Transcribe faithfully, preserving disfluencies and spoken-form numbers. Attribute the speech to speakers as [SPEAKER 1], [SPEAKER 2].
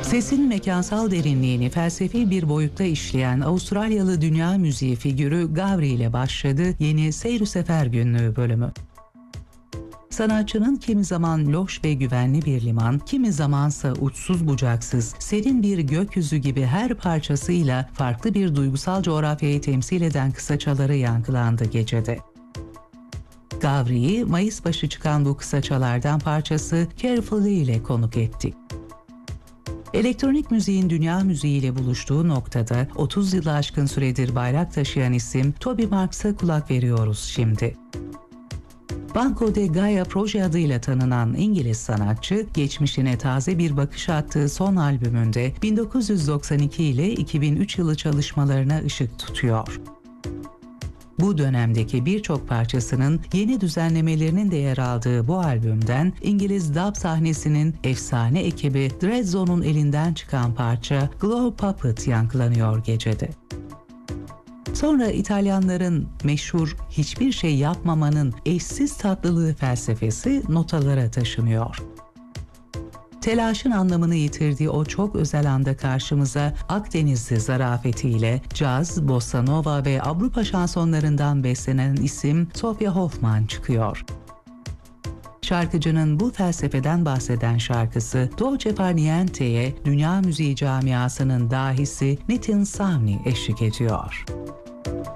[SPEAKER 1] Sesin mekansal derinliğini felsefi bir boyutta işleyen Avustralyalı dünya müziği figürü Gavri ile başladı yeni Seyr-ü Sefer günlüğü bölümü. Sanatçının kimi zaman loş ve güvenli bir liman, kimi zamansa uçsuz bucaksız, serin bir gökyüzü gibi her parçasıyla farklı bir duygusal coğrafyayı temsil eden kısaçaları yankılandı gecede. Gavri'yi Mayıs başı çıkan bu kısaçalardan parçası Carefully ile konuk ettik. Elektronik müziğin dünya müziğiyle buluştuğu noktada otuz yılı aşkın süredir bayrak taşıyan isim Toby Marks'a kulak veriyoruz şimdi. Banco de Gaia proje adıyla tanınan İngiliz sanatçı, geçmişine taze bir bakış attığı son albümünde bin dokuz yüz doksan iki ile iki bin üç yılı çalışmalarına ışık tutuyor. Bu dönemdeki birçok parçasının yeni düzenlemelerinin de yer aldığı bu albümden İngiliz dub sahnesinin efsane ekibi Dreadzone'un elinden çıkan parça Glow Puppet yankılanıyor gecede. Sonra İtalyanların meşhur hiçbir şey yapmamanın eşsiz tatlılığı felsefesi notalara taşınıyor. Telaşın anlamını yitirdiği o çok özel anda karşımıza Akdenizli zarafetiyle caz, bossa nova ve Avrupa şansonlarından beslenen isim Sophia Hoffman çıkıyor. Şarkıcının bu felsefeden bahseden şarkısı Dolce Far Niente'ye dünya müziği camiasının dahisi Nitin Savni eşlik ediyor.